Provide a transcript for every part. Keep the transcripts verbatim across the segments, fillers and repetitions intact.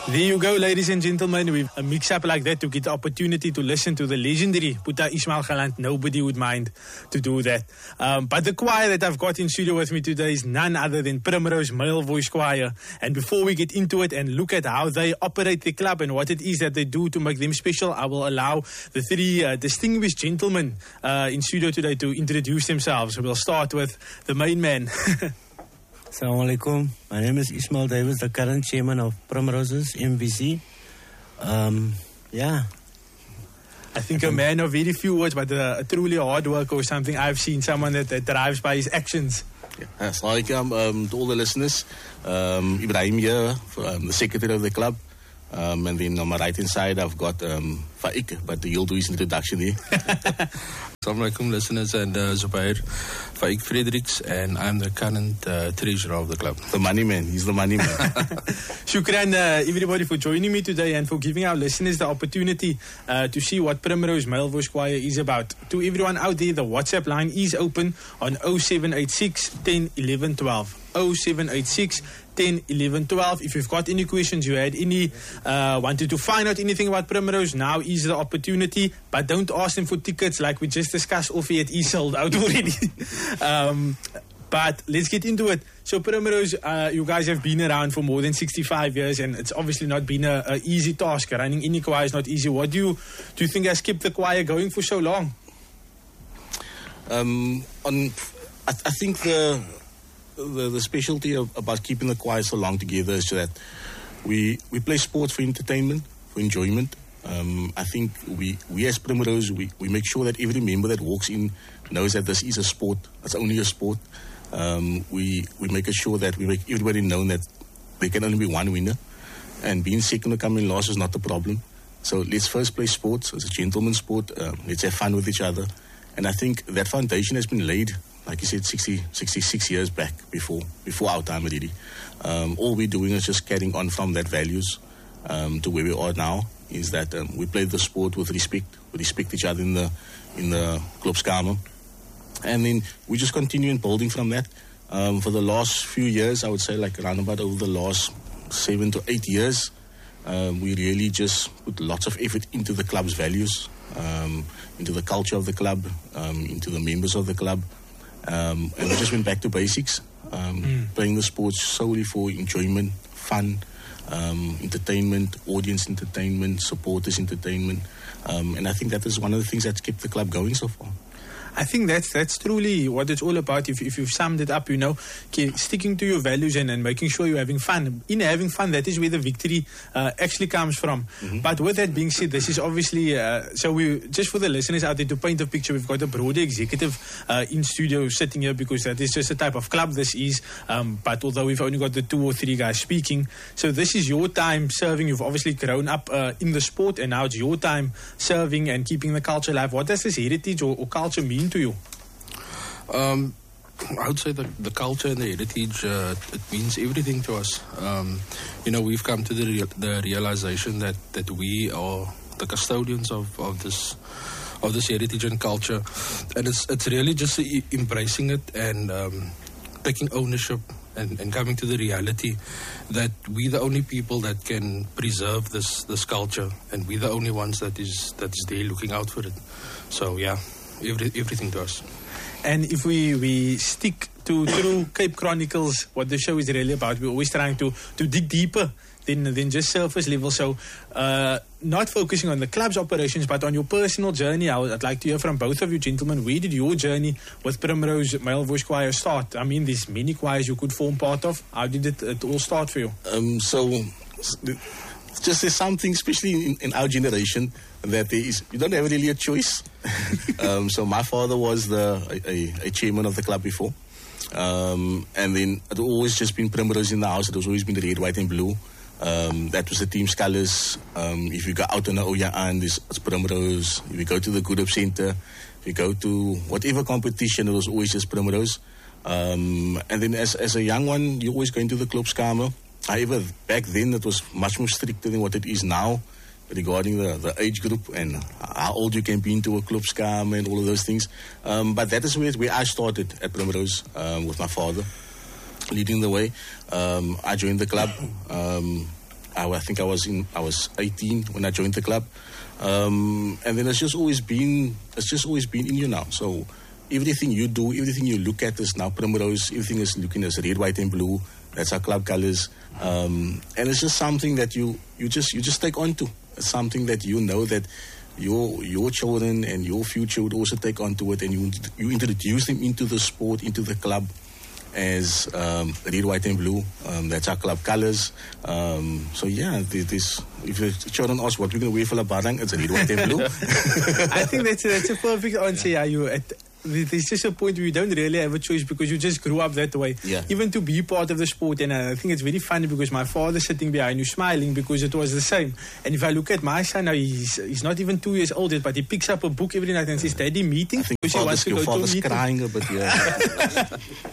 There you go, ladies and gentlemen. With a mix-up like that to get the opportunity to listen to the legendary Boeta Ismail Galant. Nobody would mind to do that. Um, but the choir that I've got in studio with me today is none other than Primrose Male Voice Choir. And before we get into it and look at how they operate the club and what it is that they do to make them special, I will allow the three uh, distinguished gentlemen uh, in studio today to introduce themselves. We'll start with the main man. Assalamu alaikum. My name is Ismail Davis, the current chairman of Primroses M V C. Um, yeah. I think a man of very few words, but a, a truly hard worker or something. I've seen someone that, that drives by his actions. Yeah. Assalamu alaikum um, to all the listeners. Um, Ibrahim here, um, the secretary of the club. Um, and then on my right hand side, I've got um, Faik, but he'll do his introduction here. Assalamu alaikum, listeners, and uh, Zubair, Faik Fredericks, and I'm the current uh, treasurer of the club. The money man, he's the money man. Shukran, uh, everybody, for joining me today and for giving our listeners the opportunity uh, to see what Primrose Male Voice Choir is about. To everyone out there, the WhatsApp line is open on oh seven eight six, ten, eleven, twelve. oh seven eight six, ten, eleven, twelve. If you've got any questions, you had any, uh, wanted to find out anything about Primrose, now is the opportunity. But don't ask them for tickets like we just discussed off here. It is sold out already. um, but let's get into it. So Primrose, uh, you guys have been around for more than sixty-five years, and it's obviously not been a, a easy task. Running any choir is not easy. What do you do you think has kept the choir going for so long? Um, on, I, I think the, the the specialty of, about keeping the choir so long together is that we we play sports for entertainment, for enjoyment. Um, I think we, we as Primrose, we, we make sure that every member that walks in knows that this is a sport. It's only a sport. Um, we we make sure that we make everybody know that there can only be one winner. And being second or coming last is not the problem. So let's first play sports. It's a gentleman's sport. Um, let's have fun with each other. And I think that foundation has been laid, like you said, sixty, sixty-six years back before before our time already. Um, all we're doing is just carrying on from that values um, to where we are now. Is that um, we play the sport with respect. We respect each other in the in the Klopskamer, and then we just continue in building from that. Um, for the last few years, I would say, like around about over the last seven to eight years, um, we really just put lots of effort into the club's values, um, into the culture of the club, um, into the members of the club, um, and we just went back to basics, um, mm. playing the sports solely for enjoyment, fun. Um, entertainment, audience entertainment, supporters entertainment, um, and I think that is one of the things that's kept the club going so far. I think that's that's truly what it's all about. If if you've summed it up, you know, sticking to your values and, and making sure you're having fun. In having fun, that is where the victory uh, actually comes from. Mm-hmm. But with that being said, this is obviously uh, so. We just for the listeners out there to paint a picture, we've got a broader executive uh, in studio sitting here because that is just the type of club this is. Um, but although we've only got the two or three guys speaking, so this is your time serving. You've obviously grown up uh, in the sport, and now it's your time serving and keeping the culture alive. What does this heritage or, or culture mean to you? Um, I would say that the culture and the heritage, uh, it means everything to us. Um, you know, we've come to the real, the realization that, that we are the custodians of, of this of this heritage and culture, and it's it's really just e- embracing it and um, taking ownership and, and coming to the reality that we're the only people that can preserve this this culture, and we're the only ones that is that is there looking out for it. So yeah. Every, everything to us. And if we, we stick to through Cape Chronicles, what the show is really about, we're always trying to, to dig deeper than, than just surface level. So uh, not focusing on the club's operations, but on your personal journey. I would, I'd like to hear from both of you gentlemen. Where did your journey with Primrose Male Voice Choir start? I mean, there's many choirs you could form part of. How did it, it all start for you? Um, so, just there's something, especially in, in our generation, that there is, you don't have really a choice. um, so my father was the a, a, a chairman of the club before. Um, and then it always just been Primrose in the house. It was always been the red, white and blue. Um, that was the team's colours. Um, if you go out on the Oya An, it's Primrose. If you go to the Good Hope Centre, if you go to whatever competition, it was always just Primrose. Um, and then as, as a young one, you always go into the Klopskamer. However, back then it was much more stricter than what it is now regarding the, the age group and how old you can be into a Klopskamer and all of those things. Um, but that is where, where I started at Primrose um, with my father leading the way. Um, I joined the club um, I, I think I was in I was eighteen when I joined the club, um, and then it's just always been it's just always been in you now. So everything you do, everything you look at is now Primrose. Everything is looking as red, white, and blue. That's our club colors, um, and it's just something that you you just you just take on to. It's something that you know that your your children and your future would also take on to it, and you you introduce them into the sport, into the club as um, red, white, and blue. Um, that's our club colors. Um, so yeah, this if the children ask what we're going to wear for Labarang, it's red, white, and blue. I think that's a, that's a perfect answer. Yeah, you. At, there's just a point where you don't really have a choice because you just grew up that way. Yeah. Even to be part of the sport, and I think it's very funny because my father's sitting behind you smiling because it was the same. And if I look at my son now, he's he's not even two years old yet, but he picks up a book every night and says, "Daddy, meeting." I think because he wants to your go to a father's meeting. crying a bit, yeah.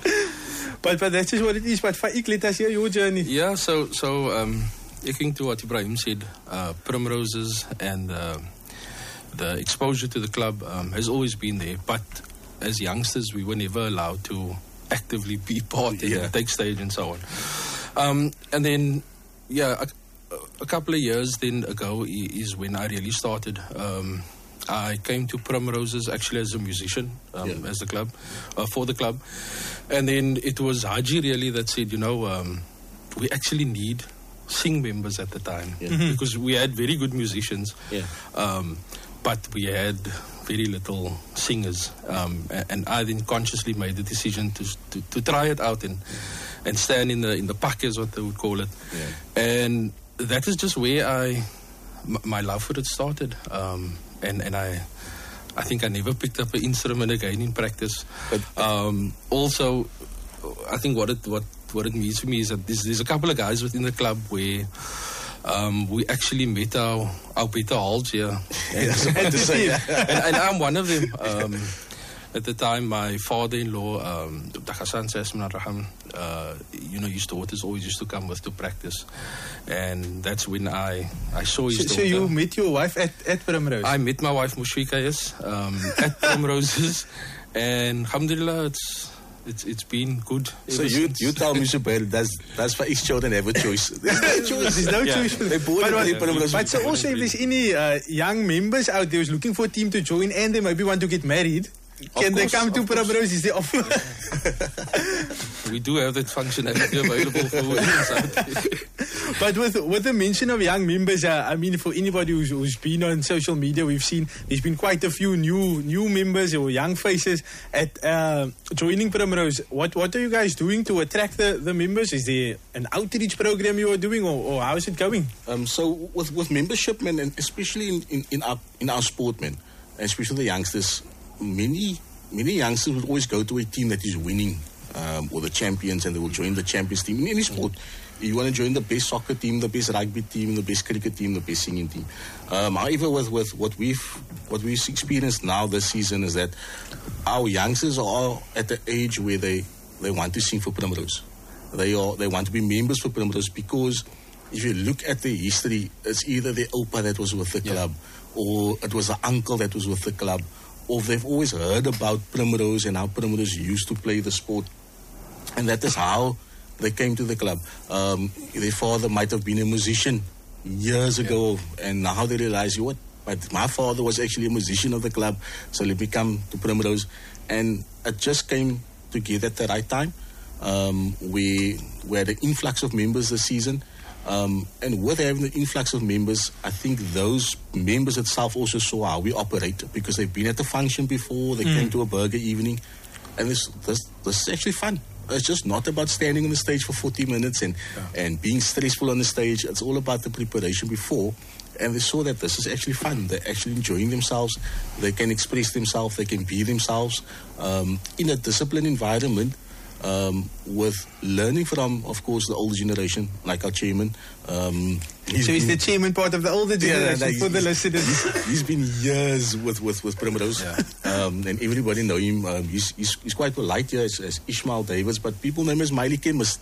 But but that's just what it is. But for ik, let us hear your journey. Yeah, so so um, looking to what Ibrahim said, uh, Primroses and uh, the exposure to the club um, has always been there. But as youngsters, we were never allowed to actively be part and Yeah. take stage and so on. Um, and then, yeah, a, a couple of years then ago i- is when I really started. Um, I came to Primroses actually as a musician, um, Yeah. as the club, uh, for the club. And then it was Haji really that said, you know, um, we actually need sing members at the time. Yeah. Mhm. Because we had very good musicians. Yeah. Um, but we had very little singers, um, a- and I then consciously made the decision to to, to try it out and and stand in the in the pack, as what they would call it, Yeah. and that is just where I m- my love for it started, um, and and I I think I never picked up an instrument again in practice. But- Um, also, I think what it what what it means for me is that there's, there's a couple of guys within the club where. Um, we actually met our, our better halves here. And, That's what to say. and, and I'm one of them. Um, at the time, my father-in-law, um, Doctor Hassan Sesman, uh, you know, his daughters always used to come with to practice. And that's when I, I saw his So, daughter. so you met your wife at, at Primrose? I met my wife, Mushfika, yes, um, at Primroses. And alhamdulillah, it's... It's it's been good. So ever you since. you tell me, Shabel, that's that's for each children have a choice. There's no choice. There's no Yeah. choice for They them. born But, in what- Primrose. but so also if there's any uh, young members out there who's looking for a team to join and they maybe want to get married, can they course, come to of course. Primrose? Is there offer? We do have that functionality available for women. So- But with with the mention of young members, uh, I mean, for anybody who's, who's been on social media, we've seen there's been quite a few new new members or young faces at uh, joining Primrose. What what are you guys doing to attract the, the members? Is there an outreach program you are doing, or, or how is it going? Um, so with with membership, man, and especially in, in, in our in our sport, man, and especially the youngsters, many many youngsters would always go to a team that is winning, um, or the champions, and they will join the champions team in any sport. You want to join the best soccer team, the best rugby team, the best cricket team, the best singing team. Um, however, with, with what we've what we've experienced now this season is that our youngsters are at the age where they, they want to sing for Primrose. They are they want to be members for Primrose because if you look at the history, it's either the opa that was with the Yeah. club, or it was the uncle that was with the club, or they've always heard about Primrose and how Primrose used to play the sport, and that is how they came to the club. Um, their father might have been a musician years ago, and now they realize, you what? But my father was actually a musician of the club, so let me come to Primrose, and it just came together at the right time. Um, we, we had an influx of members this season, um, and with having the influx of members, I think those members itself also saw how we operate, because they've been at the function before, they came to a burger evening, and this, this, this is actually fun. It's just not about standing on the stage for forty minutes and, and being stressful on the stage. It's all about the preparation before. And they saw that this is actually fun. They're actually enjoying themselves. They can express themselves. They can be themselves um, in a disciplined environment, um, with learning from, of course, the older generation, like our chairman. Um, he's So is been- the chairman part of the older Yeah, generation no, for the he's- listeners? He's been years with, with, with Primrose, um, and everybody know him. Um, he's, he's he's quite polite here as, as Ishmael Davids, but people know him as Miley Chemist.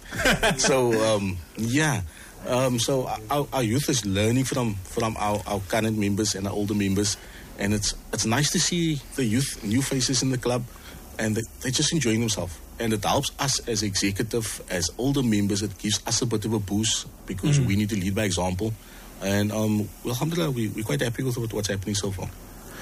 So um, yeah, um, so our, our youth is learning from from our, our current members and our older members, and it's it's nice to see the youth, new faces in the club, and they, they're just enjoying themselves. and it helps us as executive, as older members. It gives us a bit of a boost because mm. we need to lead by example. And um, well, alhamdulillah, we, we're quite happy with what's happening so far.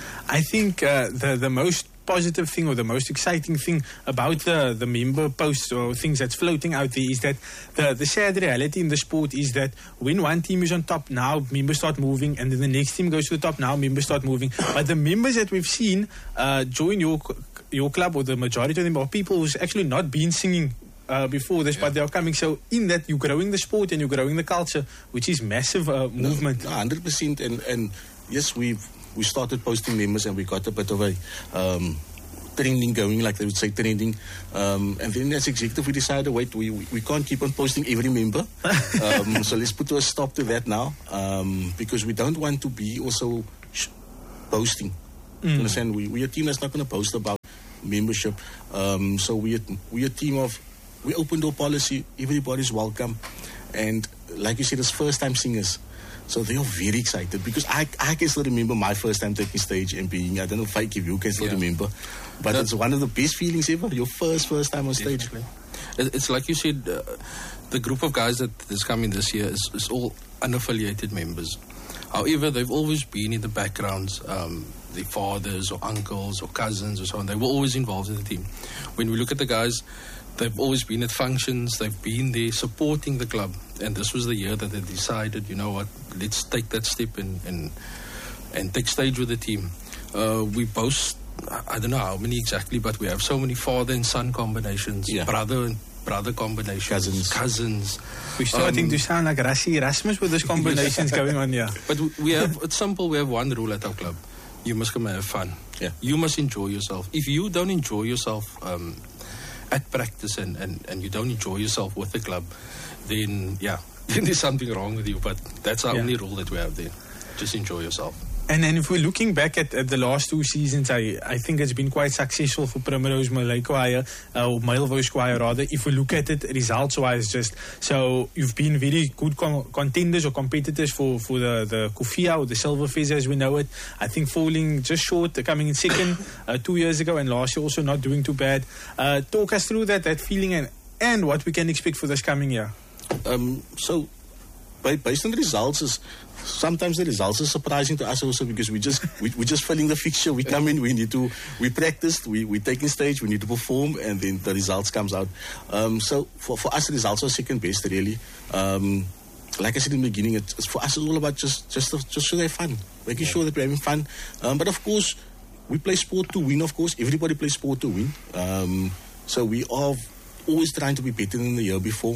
I think uh, the the most positive thing or the most exciting thing about the, the member posts or things that's floating out there is that the, the sad reality in the sport is that when one team is on top, now members start moving, and then the next team goes to the top, now members start moving. But the members that we've seen uh, join your your club, or the majority of them are people who's actually not been singing Uh, before this, yeah. but they are coming. So in that, you're growing the sport and you're growing the culture, which is massive uh, movement. No, no, one hundred percent. And, and yes, we've we started posting members, and we got a bit of a um, trending going, like they would say, trending. Um, and then as executive, we decided, wait, we, we, we can't keep on posting every member. um, so let's put a stop to that now, um, because we don't want to be also sh- posting. Mm. You understand? We, we're a team that's not going to post about membership. Um, so we're, we're a team of We open door policy, everybody's welcome. And like you said, it's first time singers. So they are very excited because I I can still remember my first time taking stage and being, I don't know if, I, if you can still yeah. remember, but That's, it's one of the best feelings ever, your first, first time on stage. Definitely. It's like you said, uh, the group of guys that is coming this year is, is all unaffiliated members. However, they've always been in the backgrounds, um, their fathers or uncles or cousins or so on. They were always involved in the team. When we look at the guys, they've always been at functions, they've been there supporting the club. And this was the year that they decided, you know what, let's take that step and and, and take stage with the team. Uh, we boast, I don't know how many exactly, but we have so many father and son combinations, yeah. brother and brother combinations, cousins. cousins. We're starting um, to sound like Rassi Erasmus with those combinations going on, yeah. But we have, it's simple, we have one rule at our club. You must come and have fun. Yeah. You must enjoy yourself. If you don't enjoy yourself, um, at practice and, and, and you don't enjoy yourself with the club, then yeah, then there's something wrong with you. But that's our yeah. only rule that we have there. Just enjoy yourself. And then if we're looking back at, at the last two seasons, I, I think it's been quite successful for Primrose Malay Choir, uh, or Melrose Choir rather, if we look at it results-wise just. So you've been very good con- contenders or competitors for, for the, the Kufia or the Silver Feather as we know it. I think falling just short, coming in second uh, two years ago, and last year also not doing too bad. Uh, talk us through that, that feeling and, and what we can expect for this coming year. Um, so, based on the results, is sometimes the results are surprising to us also because we just we, we're just filling the fixture. We come in, we need to we practiced, we we taking stage, we need to perform, and then the results comes out. Um, so for for us, the results are second best really. Um, like I said in the beginning, it's, it's for us it's all about just just just so they're fun, making yeah. sure that we're having fun. Um, but of course, we play sport to win. Of course, everybody plays sport to win. Um, so we are always trying to be better than the year before.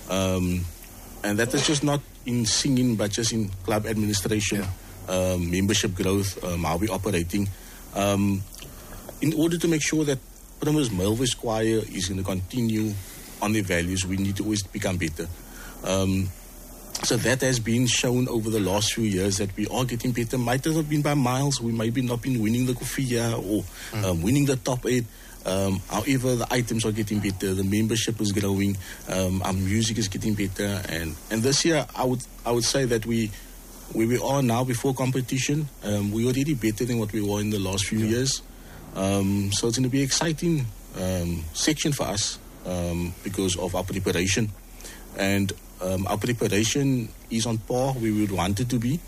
Um, And that is just not in singing, but just in club administration, yeah. um, membership growth, um, how we're operating. Um, in order to make sure that Primrose Melville Choir is going to continue on their values, we need to always become better. Um, so that has been shown over the last few years that we are getting better. Might have not been by miles. We maybe not been winning the Kufia or mm. um, winning the top eight. Um, however, the items are getting better. The membership is growing. Um, our music is getting better, and, and this year, I would I would say that we where we are now before competition, um, we're already better than what we were in the last few yeah. years. Um, so it's going to be an exciting um, section for us um, because of our preparation, and um, our preparation is on par where we would want it to be.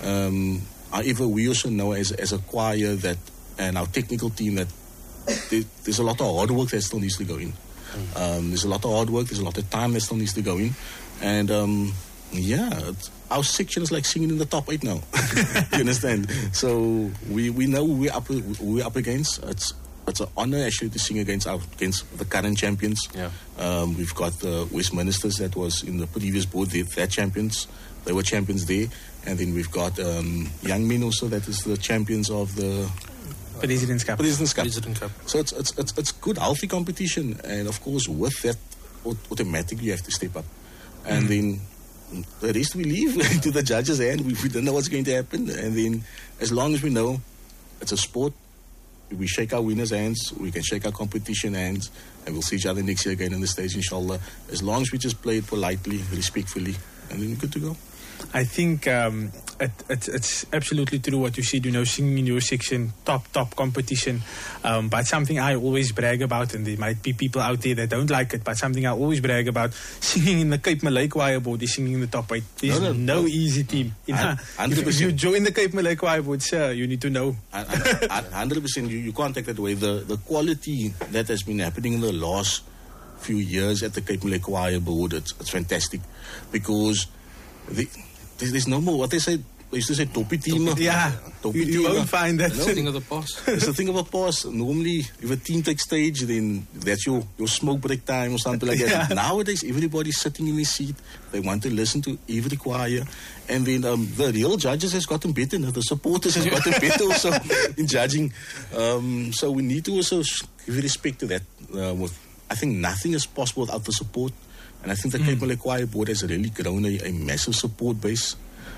Um, however, we also know as as a choir that and our technical team that. There's a lot of hard work that still needs to go in. Um, there's a lot of hard work. There's a lot of time that still needs to go in. And um, yeah, it's, our section is like singing in the top eight now. You understand? So we, we know we're up we're up against. It's it's an honor actually to sing against our against the current champions. Yeah. Um, we've got the Westministers that was in the previous board. They they're champions. They were champions there. And then we've got um, Young Men also that is the champions of the. President's Cup. President's Cup. President's Cup. So it's, it's it's it's good, healthy competition, and of course with that, automatically you have to step up, and mm. then the rest we leave to the judges' hand. We, we don't know what's going to happen, and then as long as we know it's a sport, we shake our winners' hands, we can shake our competition hands, and we'll see each other next year again on the stage, inshallah. As long as we just play it politely, respectfully, and then we're good to go. I think um, it, it, it's absolutely true what you said, you know, singing in your section, top, top competition. Um, but something I always brag about, and there might be people out there that don't like it, but something I always brag about, singing in the Cape Malay Choir Board is singing in the top eight. There's no, no, no easy team. You know, if, if you join the Cape Malay Choir Board, sir, you need to know. one hundred percent, you, you can't take that away. The, the quality that has been happening in the last few years at the Cape Malay Choir Board, it's, it's fantastic. Because the, there's, there's no more, what they say, they used to say toppie team. Yeah, you, you won't find that. It's a thing of the past. It's a thing of the past. Normally, if a team takes stage, then that's your, your smoke break time or something like that. Yeah. Nowadays, everybody's sitting in his seat. They want to listen to every choir. And then um, the real judges has gotten better. The supporters has gotten better also in judging. Um, so we need to also give respect to that. Uh, with, I think nothing is possible without the support. And I think the mm. Cape Malay Choir Board has really grown a, a massive support base.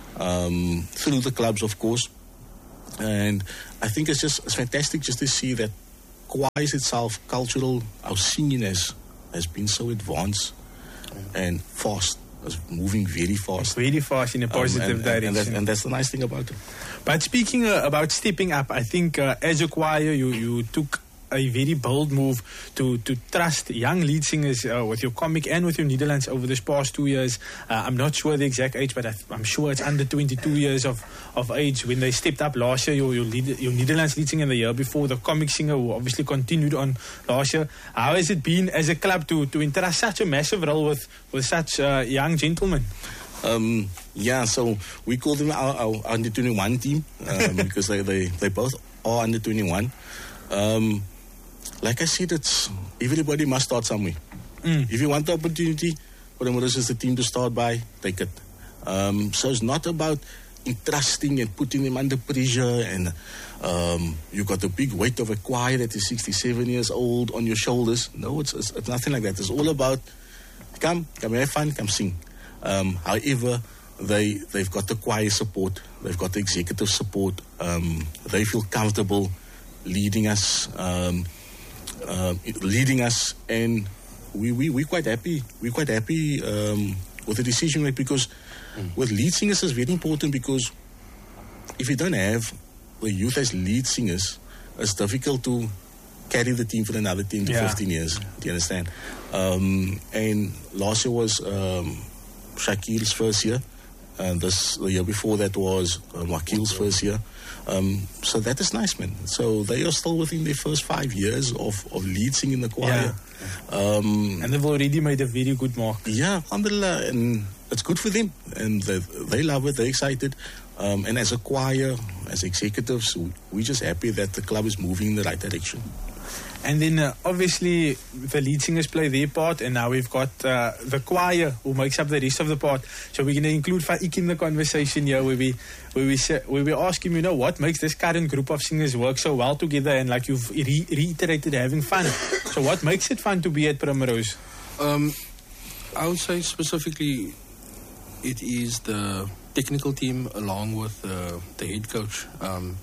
Um, through the clubs, of course, and I think it's just it's fantastic just to see that choirs itself, cultural, our singing has, has been so advanced and fast, it's moving very fast, very fast in a positive um, and, direction, and, that, and that's the nice thing about it. But speaking uh, about stepping up, I think uh, as a choir, you you took a very bold move to, to trust young lead singers uh, with your comic and with your Netherlands over this past two years. Uh, I'm not sure the exact age, but I th- I'm sure it's under twenty-two years of, of age when they stepped up last year. Your your, lead, your Netherlands lead singer the year before, the comic singer who obviously continued on last year. How has it been as a club to, to entrust such a massive role with, with such uh, young gentlemen? Um, yeah, so we call them our, our under twenty-one team um, because they, they, they both are under twenty-one. Um, Like I said, it's everybody must start somewhere. Mm. If you want the opportunity for the Mauritius the team to start by, take it. Um, so it's not about entrusting and putting them under pressure and um, you got the big weight of a choir that is sixty-seven years old on your shoulders. No, it's, it's, it's nothing like that. It's all about come, come have fun, come sing. Um, however, they, they've got the choir support, they've got the executive support, um, they feel comfortable leading us. Um, Uh, leading us, and we we we quite happy. We're quite happy um, with the decision made because mm. with lead singers is very important because if you don't have the youth as lead singers, it's difficult to carry the team for another ten to yeah. fifteen years. Do you understand? Um, and last year was um, Shakil's first year, and this the year before that was uh, Wakil's first year. Um, so that is nice, man. So they are still within their first five years of, of lead singing in the choir. Yeah. Um, and they've already made a very good mark. Yeah, alhamdulillah. And it's good for them. And they, they love it, they're excited. Um, and as a choir, as executives, we're just happy that the club is moving in the right direction. And then uh, obviously the lead singers play their part, and now we've got uh, the choir who makes up the rest of the part. So we're going to include Faik in the conversation here, where we where we say, where we ask him, you know, what makes this current group of singers work so well together, and like you've re- reiterated, having fun. So what makes it fun to be at Primrose? Um, I would say specifically, it is the technical team along with uh, the head coach. Um,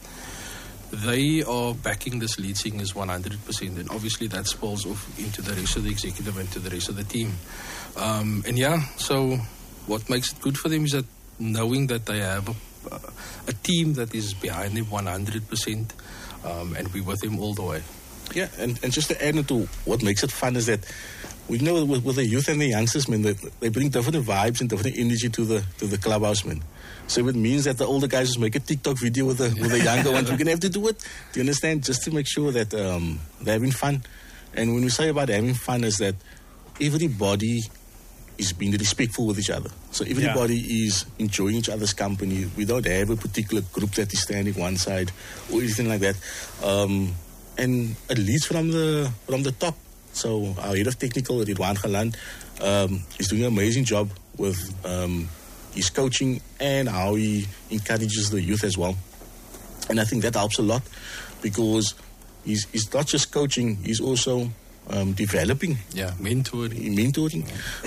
They are backing this lead singers one hundred percent, and obviously that spills off into the rest of the executive and to the rest of the team. Um, and yeah, so what makes it good for them is that knowing that they have a, a team that is behind them one hundred percent, um, and we're with them all the way. Yeah, and, and just to add to what makes it fun is that we know with, with the youth and the youngsters, man, they, they bring different vibes and different energy to the to the clubhouse, man. So it means that the older guys just make a TikTok video with the with the younger ones. We're going to have to do it. Do you understand? Just to make sure that um, they're having fun. And when we say about having fun is that everybody is being respectful with each other. So everybody yeah. is enjoying each other's company. We don't have a particular group that is standing one side or anything like that. Um, and it leads from the from the top. So our head of technical, Ridwan Galand, um, is doing an amazing job with um, his coaching and how he encourages the youth as well. And I think that helps a lot because he's, he's not just coaching, he's also um, developing. Yeah, mentoring. Mentoring.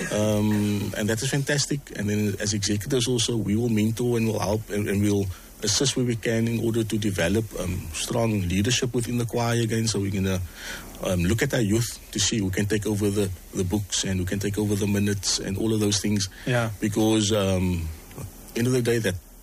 Um, and that is fantastic. And then as executives also, we will mentor and will help and, and we'll assist where we can in order to develop um, strong leadership within the choir again. So we're going to um, look at our youth to see who can take over the, the books and who can take over the minutes and all of those things. Yeah. Because um, end of the day, that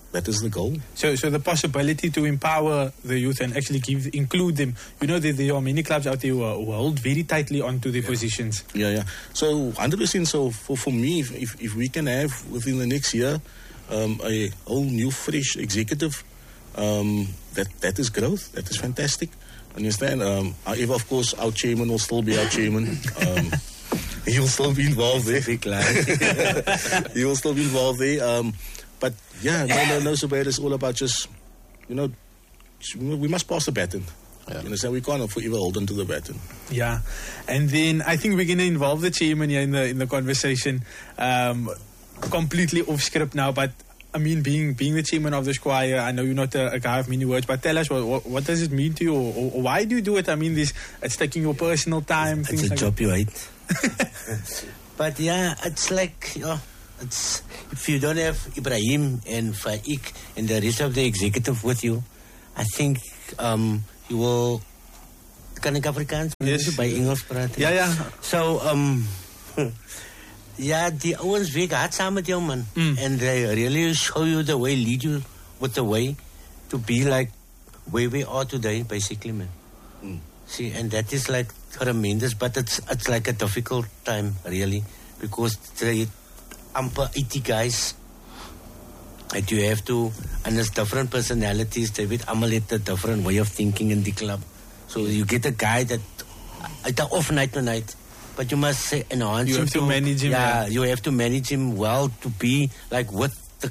that is the goal. So, so the possibility to empower the youth and actually give, include them. You know, there, there are many clubs out there who, are, who hold very tightly onto their yeah. positions. Yeah, yeah. So, one hundred percent. So, for, for me, if, if, if we can have within the next year um, a whole new, fresh executive, um, that that is growth. That is fantastic. Understand? Um, however, of course, our chairman will still be our chairman. Um, he will still be involved there. He will still be involved there. Um, but yeah, no, no, no, Zubair, it's all about just, you know, we must pass the baton. Yeah. You understand? We can't forever hold on to the baton. Yeah, and then I think we're going to involve the chairman here in the in the conversation, um, completely off script now, but. I mean, being being the chairman of the choir, I know you're not a, a guy of many words, but tell us, what, what, what does it mean to you, or, or why do you do it? I mean, this it's taking your personal time. It's, things it's a like job you hate. But yeah, it's like, you know, it's, if you don't have Ibrahim and Faik and the rest of the executive with you, I think um, you will... Kan ik Afrikaans? Yes. By Engels praten. Ja, ja. So, um... ja, die ouwens werk hard samen met jou, man. Mm. And they really show you the way, lead you with the way to be like where we are today, basically, man. Mm. See, and that is like tremendous, but it's it's like a difficult time, really, because the amper eighty guys that you have to, and there's different personalities, they with allemaal het a different way of thinking in the club. So you get a guy that, it's off night to night, but you must say enhance You him have to manage him. Yeah, Yeah, you have to manage him well to be like with